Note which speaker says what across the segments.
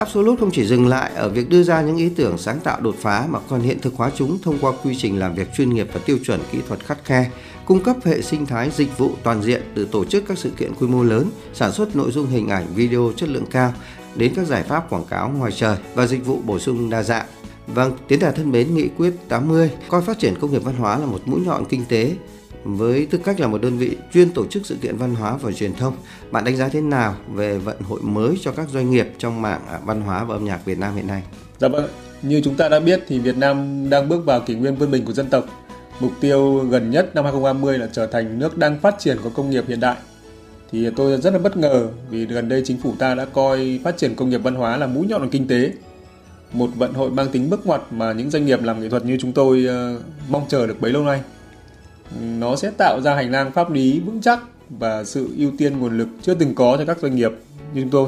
Speaker 1: Absolute không chỉ dừng lại ở việc đưa ra những ý tưởng sáng tạo đột phá mà còn hiện thực hóa chúng thông qua quy trình làm việc chuyên nghiệp và tiêu chuẩn kỹ thuật khắt khe, cung cấp hệ sinh thái dịch vụ toàn diện từ tổ chức các sự kiện quy mô lớn, sản xuất nội dung hình ảnh, video chất lượng cao đến các giải pháp quảng cáo ngoài trời và dịch vụ bổ sung đa dạng. Vâng, Tiến Đạt thân mến, Nghị quyết 80 coi phát triển công nghiệp văn hóa là một mũi nhọn kinh tế. Với tư cách là một đơn vị chuyên tổ chức sự kiện văn hóa và truyền thông, bạn đánh giá thế nào về vận hội mới cho các doanh nghiệp trong mảng văn hóa và âm nhạc Việt Nam hiện nay?
Speaker 2: Dạ vâng, như chúng ta đã biết thì Việt Nam đang bước vào kỷ nguyên vươn mình của dân tộc. Mục tiêu gần nhất năm 2030 là trở thành nước đang phát triển có công nghiệp hiện đại. Thì tôi rất là bất ngờ vì gần đây chính phủ ta đã coi phát triển công nghiệp văn hóa là mũi nhọn của kinh tế. Một vận hội mang tính bước ngoặt mà những doanh nghiệp làm nghệ thuật như chúng tôi mong chờ được bấy lâu nay. Nó sẽ tạo ra hành lang pháp lý vững chắc và sự ưu tiên nguồn lực chưa từng có cho các doanh nghiệp như chúng tôi.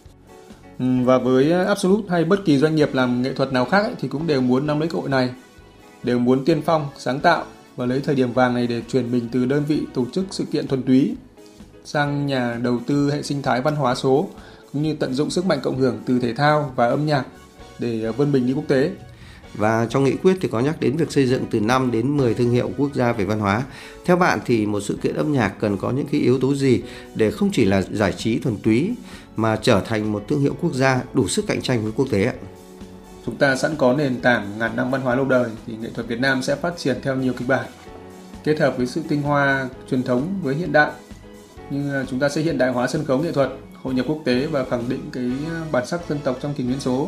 Speaker 2: Và với Absolute hay bất kỳ doanh nghiệp làm nghệ thuật nào khác thì cũng đều muốn nắm lấy cơ hội này, đều muốn tiên phong, sáng tạo và lấy thời điểm vàng này để chuyển mình từ đơn vị tổ chức sự kiện thuần túy sang nhà đầu tư hệ sinh thái văn hóa số, cũng như tận dụng sức mạnh cộng hưởng từ thể thao và âm nhạc để vươn mình đi quốc tế.
Speaker 1: Và trong nghị quyết thì có nhắc đến việc xây dựng từ 5 đến 10 thương hiệu quốc gia về văn hóa. Theo bạn thì một sự kiện âm nhạc cần có những cái yếu tố gì để không chỉ là giải trí thuần túy mà trở thành một thương hiệu quốc gia đủ sức cạnh tranh với quốc tế ạ?
Speaker 2: Chúng ta sẵn có nền tảng ngàn năm văn hóa lâu đời thì nghệ thuật Việt Nam sẽ phát triển theo nhiều kịch bản, kết hợp với sự tinh hoa truyền thống với hiện đại. Như chúng ta sẽ hiện đại hóa sân khấu nghệ thuật, hội nhập quốc tế và khẳng định cái bản sắc dân tộc trong kỷ nguyên số.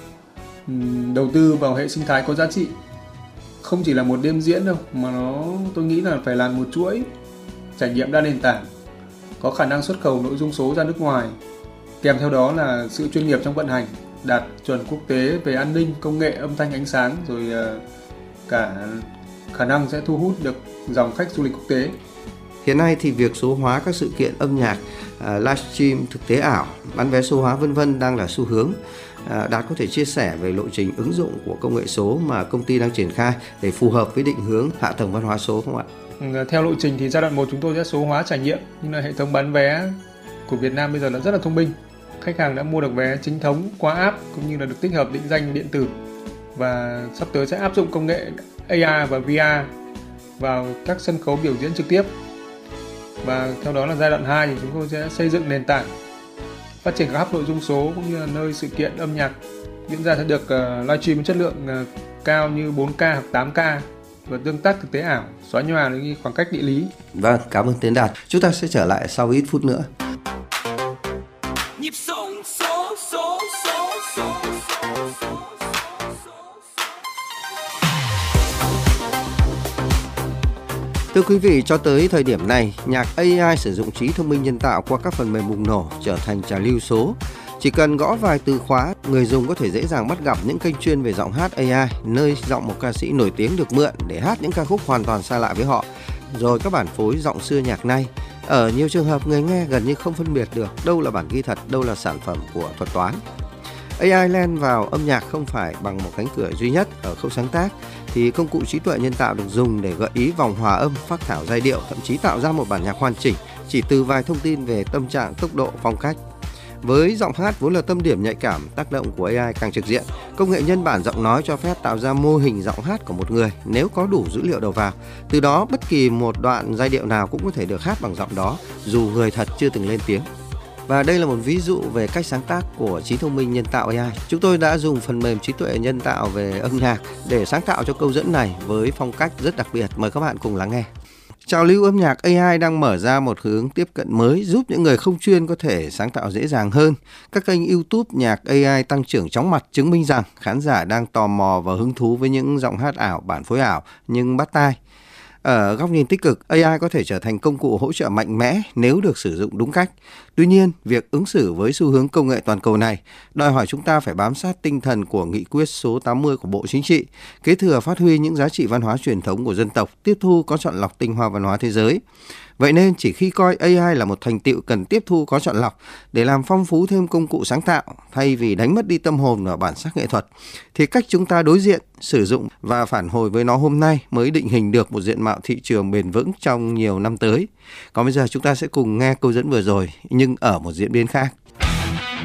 Speaker 2: Đầu tư vào hệ sinh thái có giá trị, không chỉ là một đêm diễn đâu mà tôi nghĩ là phải là một chuỗi trải nghiệm đa nền tảng, có khả năng xuất khẩu nội dung số ra nước ngoài, kèm theo đó là sự chuyên nghiệp trong vận hành, đạt chuẩn quốc tế về an ninh, công nghệ, âm thanh, ánh sáng, rồi cả khả năng sẽ thu hút được dòng khách du lịch quốc tế.
Speaker 1: Hiện nay thì việc số hóa các sự kiện âm nhạc, livestream, thực tế ảo, bán vé số hóa vân đang là xu hướng. Đạt có thể chia sẻ về lộ trình ứng dụng của công nghệ số mà công ty đang triển khai để phù hợp với định hướng hạ tầng văn hóa số không ạ?
Speaker 2: Theo lộ trình thì giai đoạn 1 chúng tôi sẽ số hóa trải nghiệm, nhưng là hệ thống bán vé của Việt Nam bây giờ là rất là thông minh. Khách hàng đã mua được vé chính thống qua app cũng như là được tích hợp định danh điện tử, và sắp tới sẽ áp dụng công nghệ AR và VR vào các sân khấu biểu diễn trực tiếp. Và theo đó là giai đoạn 2 thì chúng tôi sẽ xây dựng nền tảng, phát triển các hub nội dung số cũng như là nơi sự kiện âm nhạc diễn ra sẽ được livestream với chất lượng cao như 4K hoặc 8K và tương tác thực tế ảo, xóa nhòa những khoảng cách địa lý.
Speaker 1: Vâng, cảm ơn Tiến Đạt. Chúng ta sẽ trở lại sau ít phút nữa. Nhịp sống số. Thưa quý vị, cho tới thời điểm này, nhạc AI sử dụng trí thông minh nhân tạo qua các phần mềm bùng nổ trở thành trào lưu số. Chỉ cần gõ vài từ khóa, người dùng có thể dễ dàng bắt gặp những kênh chuyên về giọng hát AI, nơi giọng một ca sĩ nổi tiếng được mượn để hát những ca khúc hoàn toàn xa lạ với họ, rồi các bản phối giọng xưa nhạc nay. Ở nhiều trường hợp, người nghe gần như không phân biệt được đâu là bản ghi thật, đâu là sản phẩm của thuật toán. AI len vào âm nhạc không phải bằng một cánh cửa duy nhất ở khâu sáng tác, thì công cụ trí tuệ nhân tạo được dùng để gợi ý vòng hòa âm, phác thảo giai điệu, thậm chí tạo ra một bản nhạc hoàn chỉnh chỉ từ vài thông tin về tâm trạng, tốc độ, phong cách. Với giọng hát vốn là tâm điểm nhạy cảm, tác động của AI càng trực diện. Công nghệ nhân bản giọng nói cho phép tạo ra mô hình giọng hát của một người nếu có đủ dữ liệu đầu vào. Từ đó, bất kỳ một đoạn giai điệu nào cũng có thể được hát bằng giọng đó, dù người thật chưa từng lên tiếng. Và đây là một ví dụ về cách sáng tác của trí thông minh nhân tạo AI. Chúng tôi đã dùng phần mềm trí tuệ nhân tạo về âm nhạc để sáng tạo cho câu dẫn này với phong cách rất đặc biệt. Mời các bạn cùng lắng nghe. Trào lưu âm nhạc AI đang mở ra một hướng tiếp cận mới giúp những người không chuyên có thể sáng tạo dễ dàng hơn. Các kênh YouTube nhạc AI tăng trưởng chóng mặt chứng minh rằng khán giả đang tò mò và hứng thú với những giọng hát ảo, bản phối ảo nhưng bắt tai. Ở góc nhìn tích cực, AI có thể trở thành công cụ hỗ trợ mạnh mẽ nếu được sử dụng đúng cách. Tuy nhiên, việc ứng xử với xu hướng công nghệ toàn cầu này đòi hỏi chúng ta phải bám sát tinh thần của nghị quyết số 80 của Bộ Chính trị, kế thừa phát huy những giá trị văn hóa truyền thống của dân tộc, tiếp thu có chọn lọc tinh hoa văn hóa thế giới. Vậy nên chỉ khi coi AI là một thành tựu cần tiếp thu có chọn lọc để làm phong phú thêm công cụ sáng tạo thay vì đánh mất đi tâm hồn và bản sắc nghệ thuật, thì cách chúng ta đối diện, sử dụng và phản hồi với nó hôm nay mới định hình được một diện mạo thị trường bền vững trong nhiều năm tới. Còn bây giờ chúng ta sẽ cùng nghe câu dẫn vừa rồi nhưng ở một diễn biến khác.